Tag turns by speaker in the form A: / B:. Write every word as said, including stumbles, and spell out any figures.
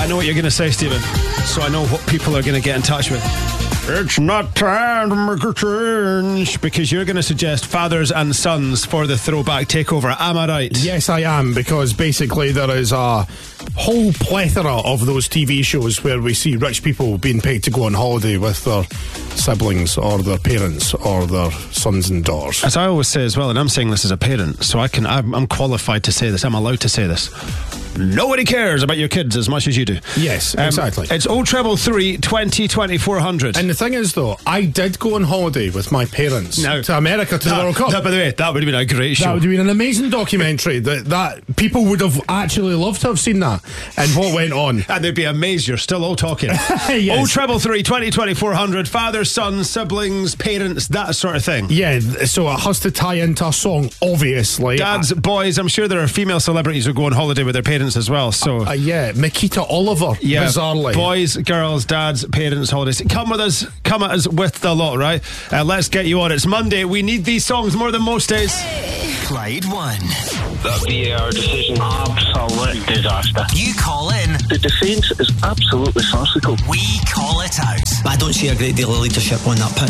A: I know what you're going to say, Stephen, so I know what people are going to get in touch with. It's not time to make a change, because you're going to suggest fathers and sons for the throwback takeover. Am I right?
B: Yes, I am, because basically there is a whole plethora of those T V shows where we see rich people being paid to go on holiday with their siblings or their parents or their sons and daughters.
A: As I always say as well, and I'm saying this as a parent, so I can, I'm, I'm qualified to say this, I'm allowed to say this. Nobody cares about your kids as much as you do.
B: Yes, exactly.
A: Um, it's oh treble three, twenty, twenty, four hundred.
B: And the thing is, though, I did go on holiday with my parents
A: no,
B: to America to
A: that,
B: the World Cup.
A: That, by the way, that would have been a great show.
B: That would have been an amazing documentary. that, that people would have actually loved to have seen that and what went on.
A: And they'd be amazed you're still all talking.
B: Yes.
A: oh treble three, twenty, twenty, four hundred. Fathers, sons, siblings, parents, that sort of thing.
B: Yeah, so it has to tie into a song, obviously.
A: Dads, uh, boys, I'm sure there are female celebrities who go on holiday with their parents as well. So
B: uh, yeah, Makita Oliver,
A: yeah,
B: bizarrely.
A: Boys, girls, dads, parents, holidays. Come with us, come at us with the lot, right? Uh, let's get you on. It's Monday. We need these songs more than most days.
C: Clyde one.
D: That V A R decision, absolute disaster.
C: You call in.
D: The defence is absolutely farcical.
C: We call it out.
E: I don't see a great deal of leadership on that pitch.